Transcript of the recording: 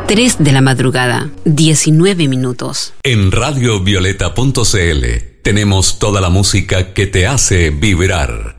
3 de la madrugada, 19 minutos. En radiovioleta.cl tenemos toda la música que te hace vibrar.